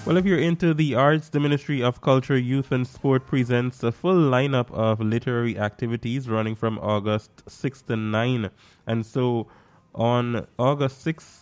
Well, if you're into the arts, the Ministry of Culture, Youth and Sport presents a full lineup of literary activities running from August 6th to 9. And so on August 6th,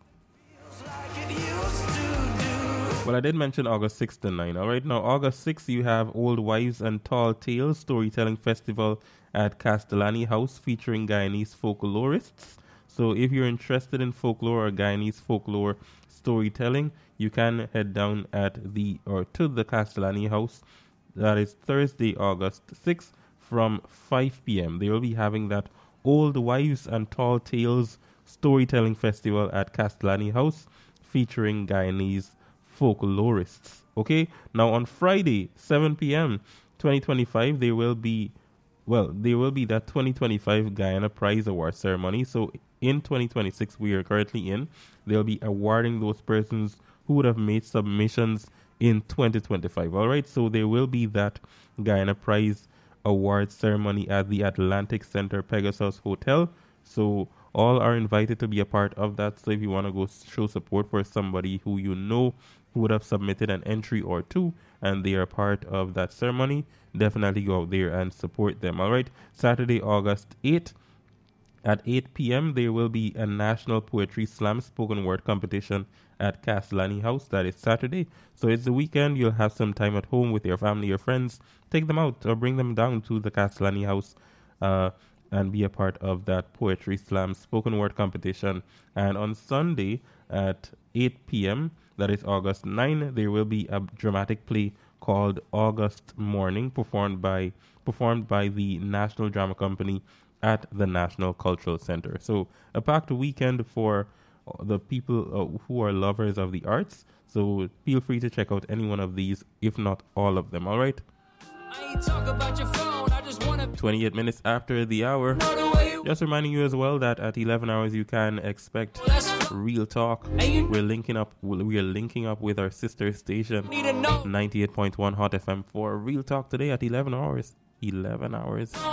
well, I did mention August 6th to 9. All right, now August 6th, you have Old Wives and Tall Tales Storytelling Festival at Castellani House featuring Guyanese folklorists. So if you're interested in folklore or Guyanese folklore storytelling, you can head down to the Castellani House. That is Thursday, August 6th from 5 p.m. They will be having that Old Wives and Tall Tales Storytelling Festival at Castellani House featuring Guyanese folklorists. Okay, now on Friday, 7 p.m., 2025, there will be that 2025 Guyana Prize Award ceremony. So in 2026, we are currently in, they'll be awarding those persons who would have made submissions in 2025. All right, so there will be that Guyana Prize Award ceremony at the Atlantic Center Pegasus Hotel. So all are invited to be a part of that. So if you want to go show support for somebody who you know who would have submitted an entry or two and they are part of that ceremony, definitely go out there and support them. All right, Saturday, August 8th at 8 p.m., there will be a National Poetry Slam spoken word competition at Castellani House. That is Saturday. So it's the weekend. You'll have some time at home with your family or friends. Take them out or bring them down to the Castellani House and be a part of that Poetry Slam spoken word competition. And on Sunday at 8 p.m., that is August 9, there will be a dramatic play called August Morning performed by the National Drama Company at the National Cultural Center. So a packed weekend for the people who are lovers of the arts. So feel free to check out any one of these, if not all of them. All right. 28 minutes after the hour. Just reminding you as well that at 11 hours you can expect Real Talk. We are linking up with our sister station 98.1 Hot FM for Real Talk today at 11 hours. 11 hours.